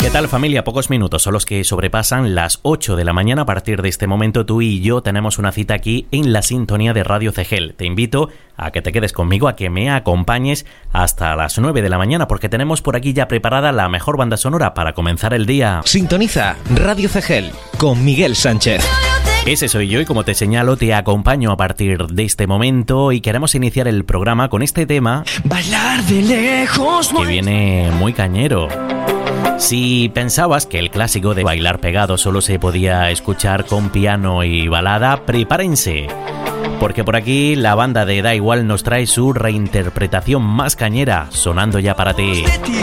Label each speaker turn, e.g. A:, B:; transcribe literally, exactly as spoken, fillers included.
A: ¿Qué tal, familia? Pocos minutos son los que sobrepasan las ocho de la mañana. A partir de este momento tú y yo tenemos una cita aquí en la sintonía de Radio Cegel. Te invito a que te quedes conmigo, a que me acompañes hasta las nueve de la mañana, porque tenemos por aquí ya preparada la mejor banda sonora para comenzar el día.
B: Sintoniza Radio Cegel con Miguel Sánchez.
A: Ese soy yo y, como te señalo, te acompaño a partir de este momento y queremos iniciar el programa con este tema
B: Bailar de lejos
A: que viene muy cañero. Si pensabas que el clásico de Bailar Pegado solo se podía escuchar con piano y balada, prepárense, porque por aquí la banda de Da Igual nos trae su reinterpretación más cañera, sonando ya para ti.